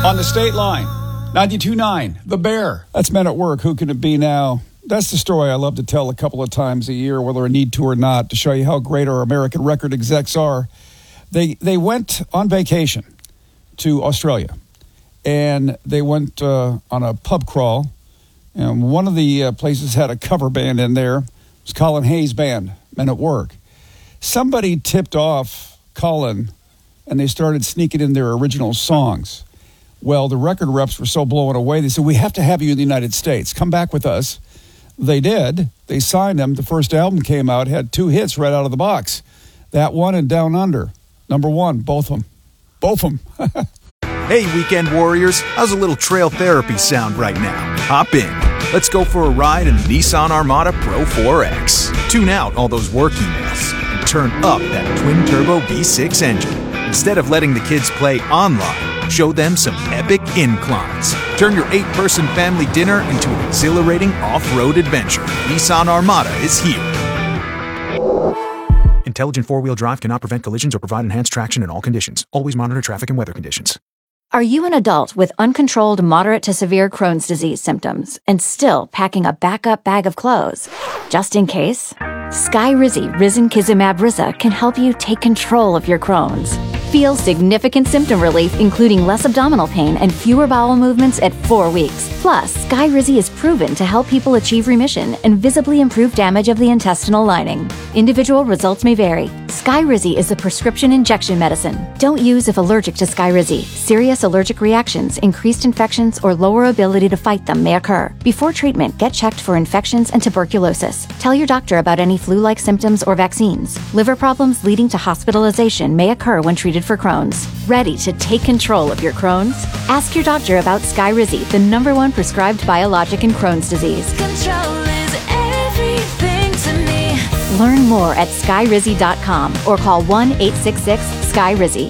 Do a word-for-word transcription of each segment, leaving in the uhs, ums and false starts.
On the state line, ninety-two point nine, The Bear. That's Men at Work. Who can it be now? That's the story I love to tell a couple of times a year, whether I need to or not, to show you how great our American record execs are. They they went on vacation to Australia, and they went uh, on a pub crawl, and one of the uh, places had a cover band in there. It was Colin Hayes' band, Men at Work. Somebody tipped off Colin, and they started sneaking in their original songs. Well, the record reps were so blown away, they said, we have to have you in the United States. Come back with us. They did. They signed him. The first album came out, had two hits right out of the box. That one and Down Under. Number one, both of them. Both of them. Hey, weekend warriors. How's a little trail therapy sound right now? Hop in. Let's go for a ride in the Nissan Armada Pro four X. Tune out all those work emails and turn up that twin-turbo V six engine. Instead of letting the kids play online, show them some epic inclines. Turn your eight-person family dinner into an exhilarating off-road adventure. Nissan Armada is here. Intelligent four-wheel drive cannot prevent collisions or provide enhanced traction in all conditions. Always monitor traffic and weather conditions. Are you an adult with uncontrolled moderate to severe Crohn's disease symptoms and still packing a backup bag of clothes? Just in case? Skyrizi Risankizumab Riza can help you take control of your Crohn's. Feel significant symptom relief, including less abdominal pain and fewer bowel movements at four weeks. Plus, Skyrizi is proven to help people achieve remission and visibly improve damage of the intestinal lining. Individual results may vary. Skyrizi is a prescription injection medicine. Don't use if allergic to Skyrizi. Serious allergic reactions, increased infections, or lower ability to fight them may occur. Before treatment, get checked for infections and tuberculosis. Tell your doctor about any flu-like symptoms or vaccines. Liver problems leading to hospitalization may occur when treated for Crohn's. Ready to take control of your Crohn's? Ask your doctor about Skyrizi, the number one prescribed biologic in Crohn's disease. Control is everything to me. Learn more at skyrizi dot com or call one eight six six SKYRIZI.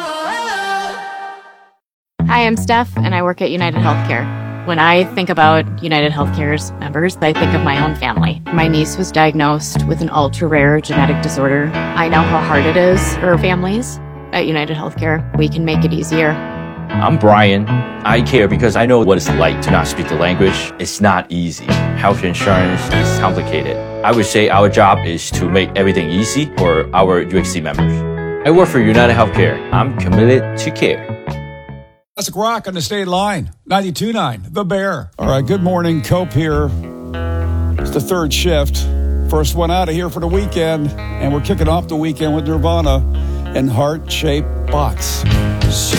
Hi, I'm Steph, and I work at United Healthcare. When I think about United Healthcare's members, I think of my own family. My niece was diagnosed with an ultra-rare genetic disorder. I know how hard it is for families. At United Healthcare, we can make it easier. I'm Brian. I care because I know what it's like to not speak the language. It's not easy. Health insurance is complicated. I would say our job is to make everything easy for our U H C members. I work for United Healthcare. I'm committed to care. Classic rock on the state line, ninety-two point nine, The Bear. All right, good morning, Cope here. It's the third shift. First one out of here for the weekend, and we're kicking off the weekend with Nirvana and Heart-Shaped Box.